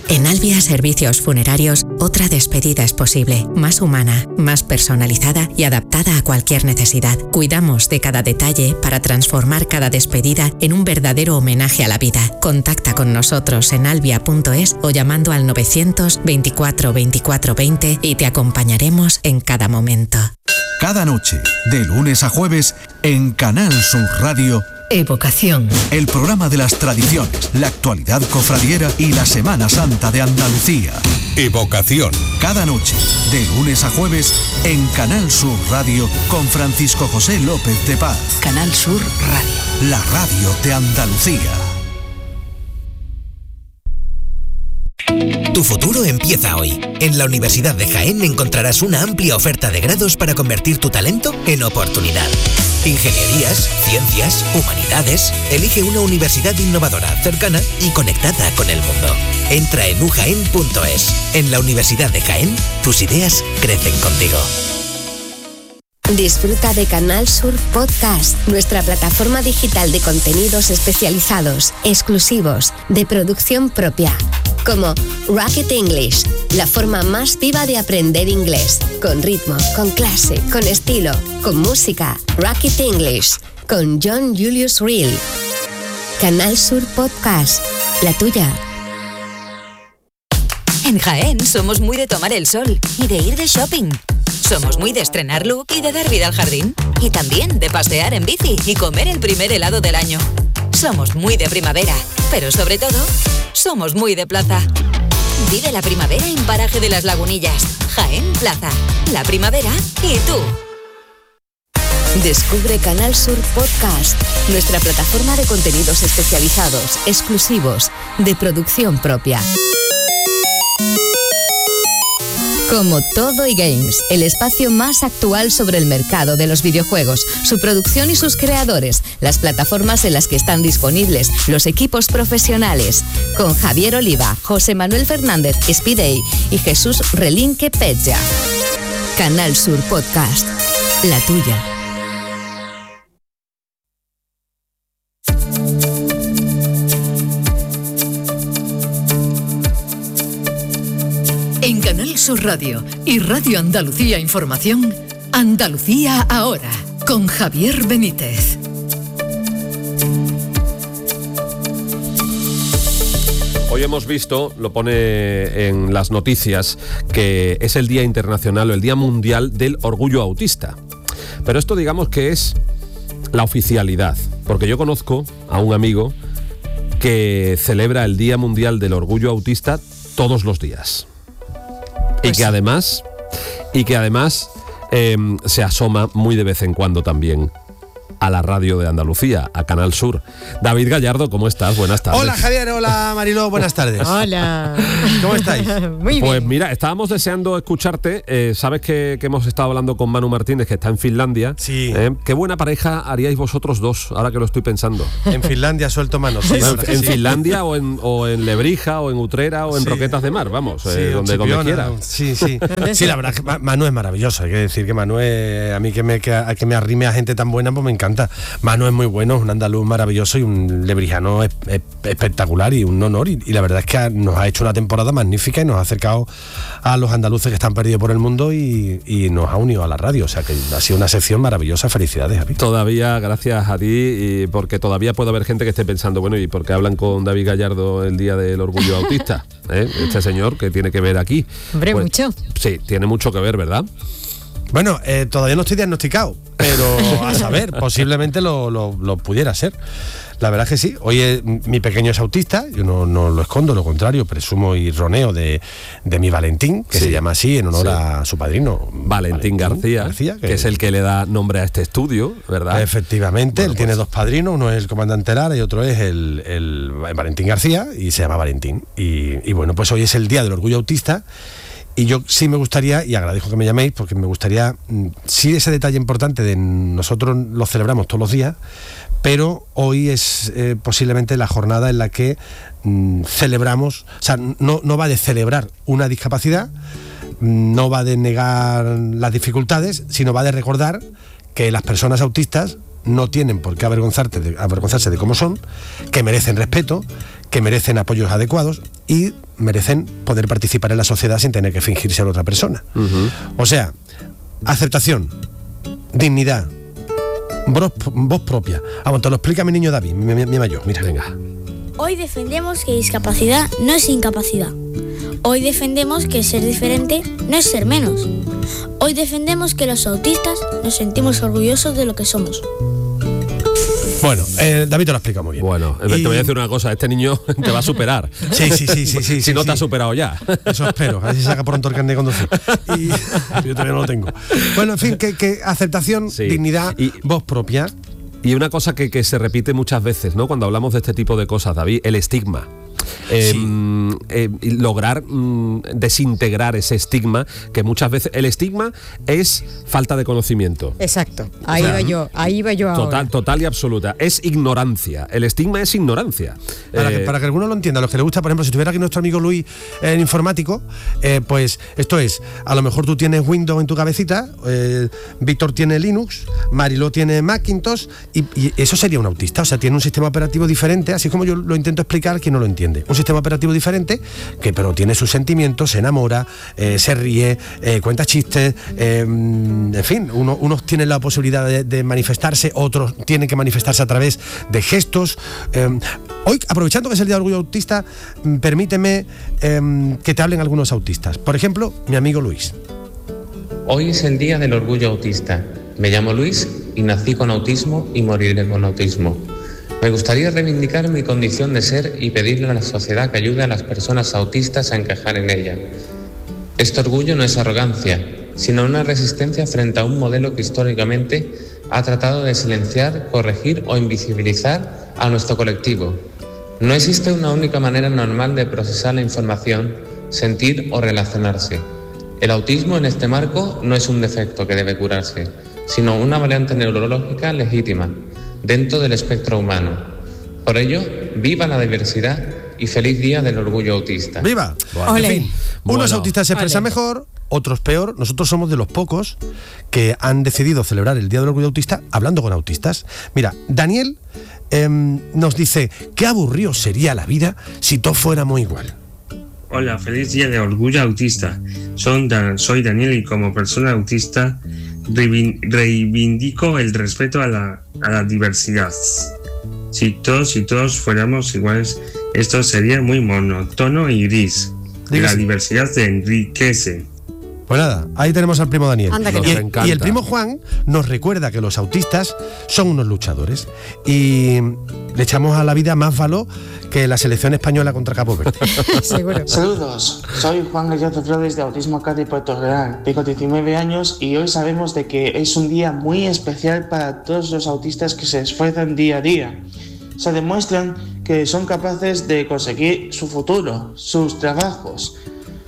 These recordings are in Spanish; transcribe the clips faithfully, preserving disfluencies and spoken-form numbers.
En Albia Servicios Funerarios, otra despedida es posible, más humana, más personalizada y adaptada a cualquier necesidad. Cuidamos de cada detalle para transformar cada despedida en un verdadero homenaje a la vida. Contacta con nosotros en albia punto es o llamando al novecientos veinticuatro veinticuatro veinte y te acompañaremos en cada momento. Cada noche, de lunes a jueves, en Canal Sur Radio, Evocación. El programa de las tradiciones, la actualidad cofradiera y la Semana Santa de Andalucía. Evocación. Cada noche, de lunes a jueves, en Canal Sur Radio, con Francisco José López de Paz. Canal Sur Radio. La radio de Andalucía. Tu futuro empieza hoy. En la Universidad de Jaén encontrarás una amplia oferta de grados para convertir tu talento en oportunidad. Ingenierías, ciencias, humanidades. Elige una universidad innovadora, cercana y conectada con el mundo. Entra en u jaén punto es. En la Universidad de Jaén, tus ideas crecen contigo. Disfruta de Canal Sur Podcast, nuestra plataforma digital de contenidos especializados, exclusivos, de producción propia. Como Rocket English, la forma más viva de aprender inglés, con ritmo, con clase, con estilo, con música. Rocket English, con John Julius Reel. Canal Sur Podcast, la tuya. En Jaén somos muy de tomar el sol y de ir de shopping. Somos muy de estrenar look y de dar vida al jardín. Y también de pasear en bici y comer el primer helado del año. Somos muy de primavera, pero sobre todo, somos muy de plaza. Vive la primavera en Paraje de las Lagunillas, Jaén Plaza. La primavera y tú. Descubre Canal Sur Podcast, nuestra plataforma de contenidos especializados, exclusivos, de producción propia. Como Todo y Games, el espacio más actual sobre el mercado de los videojuegos, su producción y sus creadores, las plataformas en las que están disponibles, los equipos profesionales, con Javier Oliva, José Manuel Fernández Spidey y Jesús Relinque Pezza. Canal Sur Podcast, la tuya. En Canal Sur Radio y Radio Andalucía Información, Andalucía Ahora, con Javier Benítez. Hoy hemos visto, lo pone en las noticias, que es el Día Internacional o el Día Mundial del Orgullo Autista. Pero esto digamos que es la oficialidad, porque yo conozco a un amigo que celebra el Día Mundial del Orgullo Autista todos los días. Y que además, y que además eh, se asoma muy de vez en cuando también a la radio de Andalucía, a Canal Sur. David Gallardo, ¿cómo estás? Buenas tardes. Hola Javier, hola Mariló, buenas tardes. Hola. ¿Cómo estáis? Muy bien. Pues mira, estábamos deseando escucharte. Eh, Sabes que, que hemos estado hablando con Manu Martínez, que está en Finlandia. Sí. Eh, qué buena pareja haríais vosotros dos, ahora que lo estoy pensando. En Finlandia suelto manos. Sí, en en sí. Finlandia o en, o en Lebrija o en Utrera o en Sí. Roquetas de Mar, vamos, Sí, eh, donde, donde quiera. Sí, sí. Sí, la verdad es que Manu es maravilloso. Hay que decir que Manu es, a mí que me, que, a, que me arrime a gente tan buena, pues me encanta. Manu es muy bueno, es un andaluz maravilloso y un lebrijano es, es, espectacular y un honor. Y, y la verdad es que nos ha hecho una temporada magnífica y nos ha acercado a los andaluces que están perdidos por el mundo y, y nos ha unido a la radio. O sea que ha sido una sección maravillosa. Felicidades, Javi. Todavía, gracias a ti, y porque todavía puede haber gente que esté pensando, bueno, ¿y por qué hablan con David Gallardo el Día del Orgullo Autista? ¿Eh? Este señor, ¿qué tiene que ver aquí? Hombre, Pues, mucho. Sí, tiene mucho que ver, ¿verdad? Bueno, eh, todavía no estoy diagnosticado, pero a saber, posiblemente lo, lo, lo pudiera ser. La verdad es que sí. Oye, mi pequeño es autista, yo no, no lo escondo, lo contrario, presumo y roneo de, de mi Valentín, que Sí. se llama así en honor Sí. a su padrino. Valentín, García, García, que, que es el que le da nombre a este estudio, ¿verdad? Efectivamente, Bueno, él tiene pues- dos padrinos, uno es el comandante Lara y otro es el, el Valentín García, y se llama Valentín. Y, y bueno, pues hoy es el Día del Orgullo Autista. Y yo sí me gustaría, y agradezco que me llaméis, porque me gustaría, mm, sí ese detalle importante de nosotros lo celebramos todos los días, pero hoy es eh, posiblemente la jornada en la que mm, celebramos, o sea, no, no va de celebrar una discapacidad, mm, no va de negar las dificultades, sino va de recordar que las personas autistas no tienen por qué avergonzarte de, avergonzarse de cómo son, que merecen respeto, que merecen apoyos adecuados y merecen poder participar en la sociedad sin tener que fingir ser otra persona. Uh-huh. O sea, aceptación, dignidad, voz, voz propia. Vamos, te lo explica mi niño David, mi, mi, mi mayor. Mira, venga. Hoy defendemos que discapacidad no es incapacidad. Hoy defendemos que ser diferente no es ser menos. Hoy defendemos que los autistas nos sentimos orgullosos de lo que somos. Bueno, eh, David te lo ha explicado muy bien. Bueno, y... te voy a decir una cosa, este niño te va a superar. Sí, sí, sí, sí, sí. Si sí, no sí. te ha superado ya. Eso espero, a ver si saca pronto el carnet de conducir. Y yo todavía no lo tengo. Bueno, en fin, que, que aceptación, sí. dignidad, y... voz propia. Y una cosa que, que se repite muchas veces, ¿no? Cuando hablamos de este tipo de cosas, David, el estigma. Eh, sí. eh, lograr mm, desintegrar ese estigma, que muchas veces el estigma es falta de conocimiento. Exacto, ahí o sea, va yo, ahí va yo total, ahora. Total y absoluta, es ignorancia, el estigma es ignorancia. Para, eh, que, para que alguno lo entienda, a los que le gusta, por ejemplo, si tuviera aquí nuestro amigo Luis en eh, informático, eh, pues esto es, a lo mejor tú tienes Windows en tu cabecita, eh, Víctor tiene Linux, Mariló tiene Macintosh, y, y eso sería un autista, o sea, tiene un sistema operativo diferente, así como yo lo intento explicar, quien no lo entiende. Un sistema operativo diferente, que pero tiene sus sentimientos, se enamora, eh, se ríe, eh, cuenta chistes, eh, en fin, uno, unos tienen la posibilidad de, de manifestarse, otros tienen que manifestarse a través de gestos. Eh, hoy, aprovechando que es el Día del Orgullo Autista, permíteme eh, que te hablen algunos autistas. Por ejemplo, mi amigo Luis. Hoy es el Día del Orgullo Autista. Me llamo Luis y nací con autismo y moriré con autismo. Me gustaría reivindicar mi condición de ser y pedirle a la sociedad que ayude a las personas autistas a encajar en ella. Este orgullo no es arrogancia, sino una resistencia frente a un modelo que históricamente ha tratado de silenciar, corregir o invisibilizar a nuestro colectivo. No existe una única manera normal de procesar la información, sentir o relacionarse. El autismo en este marco no es un defecto que debe curarse, sino una variante neurológica legítima, dentro del espectro humano. Por ello, viva la diversidad y feliz Día del Orgullo Autista. ¡Viva! Bueno, en fin, bueno, unos autistas se expresan vale. mejor, otros peor. Nosotros somos de los pocos que han decidido celebrar el Día del Orgullo Autista hablando con autistas. Mira, Daniel eh, nos dice, qué aburrido sería la vida si todos fuéramos igual. Hola, feliz Día de Orgullo Autista. Son Dan, soy Daniel y como persona autista reivindico el respeto a la, a la diversidad. Si todos y todos fuéramos iguales, esto sería muy monótono y gris. Dígase. La diversidad se enriquece. Pues nada, ahí tenemos al primo Daniel. Anda, que y, el, y el primo Juan nos recuerda que los autistas son unos luchadores y le echamos a la vida más valor que la selección española contra Cabo Verde. Seguro. Saludos, soy Juan Gallardo Flores de Autismo Acá de Puerto Real. Tengo diecinueve años y hoy sabemos de que es un día muy especial para todos los autistas que se esfuerzan día a día. Se demuestran que son capaces de conseguir su futuro, sus trabajos.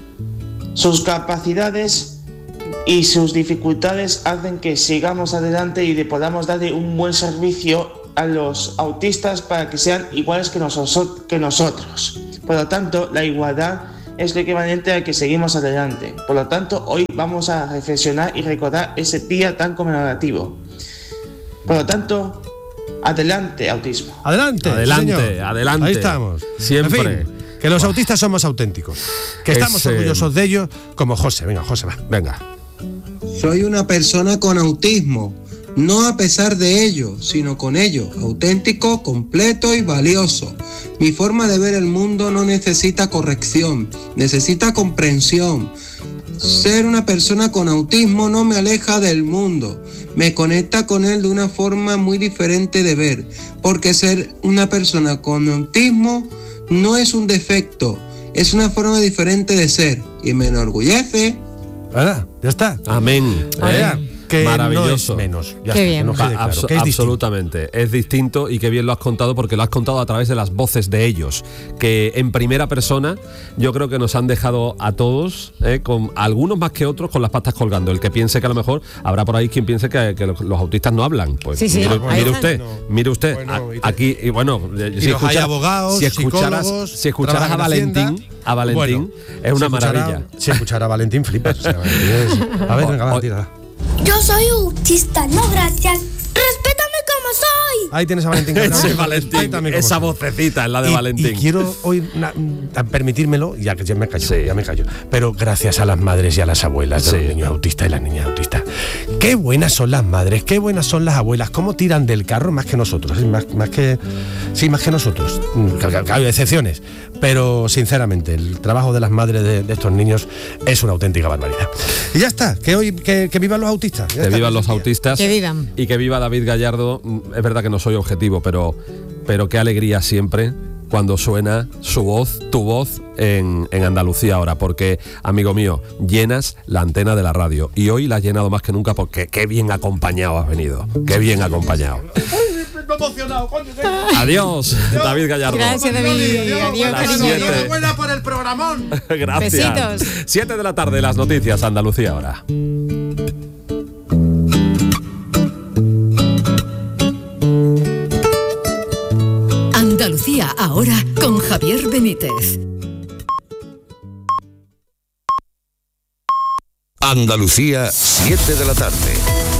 Sus capacidades y sus dificultades hacen que sigamos adelante y de podamos darle un buen servicio a los autistas para que sean iguales que, nosos- que nosotros. Por lo tanto, la igualdad es lo equivalente a que seguimos adelante. Por lo tanto, hoy vamos a reflexionar y recordar ese día tan conmemorativo. Por lo tanto, adelante, autismo. Adelante, adelante, señor. adelante. Ahí estamos. Siempre. En fin, que los autistas somos auténticos, que estamos Ese... orgullosos de ellos, como José. Venga, José, va. Venga. Soy una persona con autismo, no a pesar de ello, sino con ello, auténtico, completo y valioso. Mi forma de ver el mundo no necesita corrección, necesita comprensión. Ser una persona con autismo no me aleja del mundo, me conecta con él de una forma muy diferente de ver, porque ser una persona con autismo no es un defecto, es una forma diferente de ser y me enorgullece. ¿Verdad? Ya está. Amén. ¿Eh? Que maravilloso. No es menos. Ya qué está, bien. Que no quede claro, Abs- que es absolutamente. distinto. Es distinto y qué bien lo has contado porque lo has contado a través de las voces de ellos, que en primera persona yo creo que nos han dejado a todos, eh, con algunos más que otros, con las patas colgando. El que piense que a lo mejor habrá por ahí quien piense que, que los, los autistas no hablan. Pues sí, sí. mire, Bueno, mire usted, no. mire usted. Bueno, y a, aquí, y bueno, y si los hay abogados, si escucharas, psicólogos, si escucharas a trabajan en Valentín, Hacienda. a Valentín, Bueno, es una si escuchara- maravilla. Si escuchara a Valentín, flipas. O sea, Valentín es- A ver, venga, va, tira. Yo soy autista, no gracias. Respétame como hoy! Ahí tienes a Valentín Cabrera. Ese Valentín, esa vocecita es la de y, Valentín. Y quiero hoy na, permitírmelo, ya que ya me callo, sí. ya me callo. Pero gracias a las madres y a las abuelas de sí. los niños autistas y las niñas autistas. Qué buenas son las madres, qué buenas son las abuelas, cómo tiran del carro más que nosotros, más, más que sí, más que nosotros. Hay excepciones, pero sinceramente el trabajo de las madres de, de estos niños es una auténtica barbaridad. Y ya está, que hoy que, que vivan los autistas. Que vivan los autistas. Que vivan. Y que viva David Gallardo. Es verdad que no soy objetivo, pero, pero qué alegría siempre cuando suena su voz, tu voz, en, en Andalucía ahora, porque, amigo mío, llenas la antena de la radio. Y hoy la has llenado más que nunca porque qué bien acompañado has venido. Qué bien acompañado. Emocionado, coño. Adiós, David Gallardo. Gracias, David. Adiós, cariño. Enhorabuena por el programón. Gracias. Besitos. Siete de la tarde, las noticias, Andalucía ahora. Andalucía ahora con Javier Benítez. Andalucía, siete de la tarde.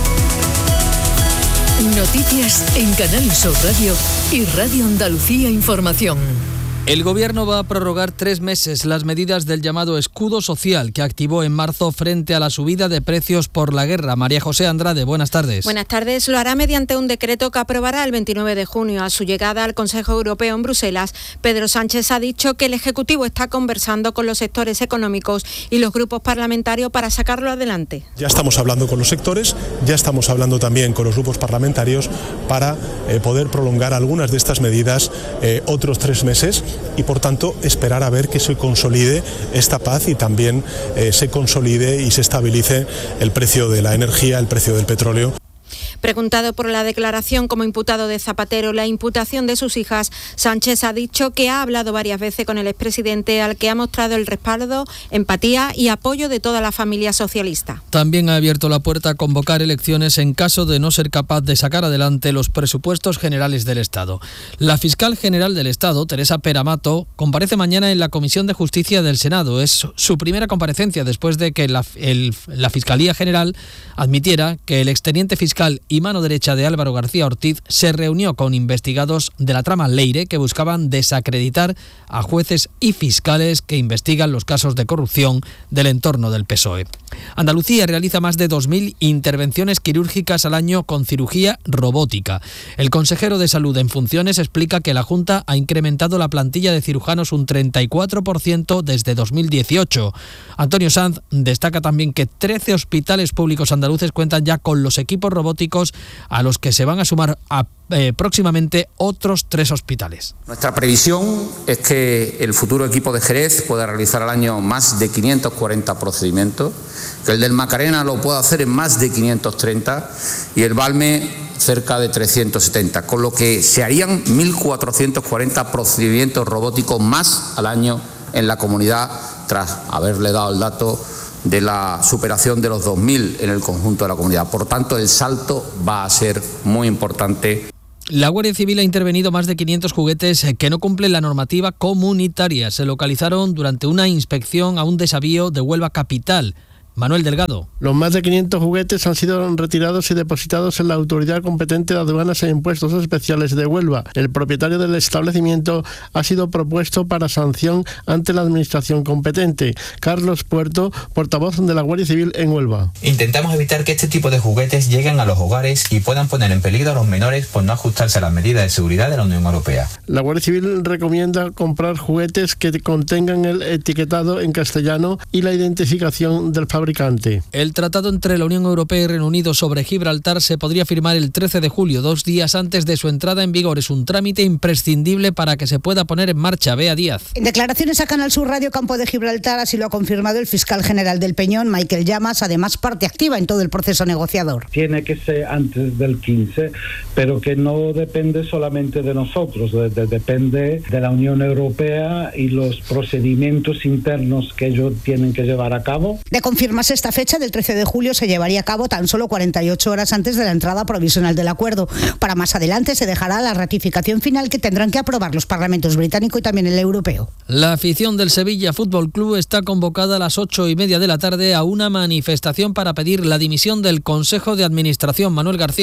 Noticias en Canal Sur Radio y Radio Andalucía Información. El Gobierno va a prorrogar tres meses las medidas del llamado escudo social que activó en marzo frente a la subida de precios por la guerra. María José Andrade, buenas tardes. Buenas tardes. Lo hará mediante un decreto que aprobará el veintinueve de junio. A su llegada al Consejo Europeo en Bruselas, Pedro Sánchez ha dicho que el Ejecutivo está conversando con los sectores económicos y los grupos parlamentarios para sacarlo adelante. Ya estamos hablando con los sectores, ya estamos hablando también con los grupos parlamentarios para eh, poder prolongar algunas de estas medidas eh, otros tres meses. Y por tanto esperar a ver que se consolide esta paz y también eh, se consolide y se estabilice el precio de la energía, el precio del petróleo. Preguntado por la declaración como imputado de Zapatero, la imputación de sus hijas, Sánchez ha dicho que ha hablado varias veces con el expresidente, al que ha mostrado el respaldo, empatía y apoyo de toda la familia socialista. También ha abierto la puerta a convocar elecciones en caso de no ser capaz de sacar adelante los presupuestos generales del Estado. La fiscal general del Estado, Teresa Peramato, comparece mañana en la Comisión de Justicia del Senado. Es su primera comparecencia después de que la, el, la Fiscalía General admitiera que el exteniente fiscal y mano derecha de Álvaro García Ortiz se reunió con investigados de la trama Leire que buscaban desacreditar a jueces y fiscales que investigan los casos de corrupción del entorno del P S O E. Andalucía realiza más de dos mil intervenciones quirúrgicas al año con cirugía robótica. El consejero de Salud en funciones explica que la Junta ha incrementado la plantilla de cirujanos un treinta y cuatro por ciento desde dos mil dieciocho. Antonio Sanz destaca también que trece hospitales públicos andaluces cuentan ya con los equipos robóticos a los que se van a sumar a, eh, próximamente otros tres hospitales. Nuestra previsión es que el futuro equipo de Jerez pueda realizar al año más de quinientos cuarenta procedimientos, que el del Macarena lo pueda hacer en más de quinientos treinta y el Valme cerca de trescientos setenta, con lo que se harían mil cuatrocientos cuarenta procedimientos robóticos más al año en la comunidad, tras haberle dado el dato de la superación de los dos mil en el conjunto de la comunidad. Por tanto, el salto va a ser muy importante. La Guardia Civil ha intervenido más de quinientos juguetes que no cumplen la normativa comunitaria. Se localizaron durante una inspección a un desavío de Huelva capital. Manuel Delgado. Los más de quinientos juguetes han sido retirados y depositados en la autoridad competente de aduanas e impuestos especiales de Huelva. El propietario del establecimiento ha sido propuesto para sanción ante la administración competente. Carlos Puerto, portavoz de la Guardia Civil en Huelva. Intentamos evitar que este tipo de juguetes lleguen a los hogares y puedan poner en peligro a los menores por no ajustarse a las medidas de seguridad de la Unión Europea. La Guardia Civil recomienda comprar juguetes que contengan el etiquetado en castellano y la identificación del fabricante. El tratado entre la Unión Europea y Reino Unido sobre Gibraltar se podría firmar el trece de julio, dos días antes de su entrada en vigor. Es un trámite imprescindible para que se pueda poner en marcha. Bea Díaz. En declaraciones a Canal Sur Radio Campo de Gibraltar, así lo ha confirmado el fiscal general del Peñón, Michael Llamas, además parte activa en todo el proceso negociador. Tiene que ser antes del quince, pero que no depende solamente de nosotros, de, de, depende de la Unión Europea y los procedimientos internos que ellos tienen que llevar a cabo. De confirmar esta fecha del trece de julio se llevaría a cabo tan solo cuarenta y ocho horas antes de la entrada provisional del acuerdo. Para más adelante se dejará la ratificación final que tendrán que aprobar los parlamentos británico y también el europeo. La afición del Sevilla Fútbol Club está convocada a las ocho y media de la tarde a una manifestación para pedir la dimisión del Consejo de Administración. Manuel García.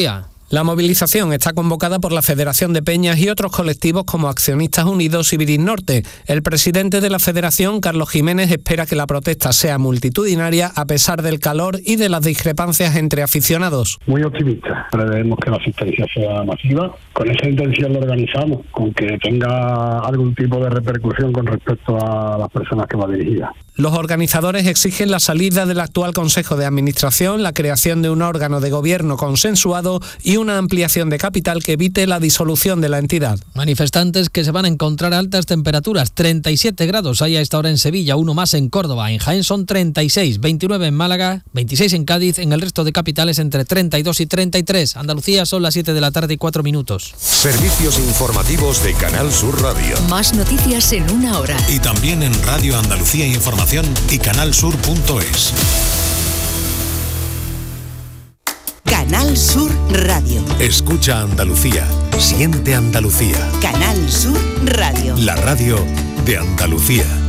La movilización está convocada por la Federación de Peñas y otros colectivos como Accionistas Unidos y Viris Norte. El presidente de la Federación, Carlos Jiménez, espera que la protesta sea multitudinaria a pesar del calor y de las discrepancias entre aficionados. Muy optimista. Prevemos que la asistencia sea masiva. Con esa intención lo organizamos, con que tenga algún tipo de repercusión con respecto a las personas que va dirigida. Los organizadores exigen la salida del actual Consejo de Administración, la creación de un órgano de gobierno consensuado y una ampliación de capital que evite la disolución de la entidad. Manifestantes que se van a encontrar a altas temperaturas, treinta y siete grados hay a esta hora en Sevilla, uno más en Córdoba, en Jaén son treinta y seis, veintinueve en Málaga, veintiséis en Cádiz, en el resto de capitales entre treinta y dos y treinta y tres. Andalucía son las siete de la tarde y cuatro minutos. Servicios informativos de Canal Sur Radio. Más noticias en una hora. Y también en Radio Andalucía Información y canalsur punto es. Canal Sur Radio. Escucha Andalucía. Siente Andalucía. Canal Sur Radio. La radio de Andalucía.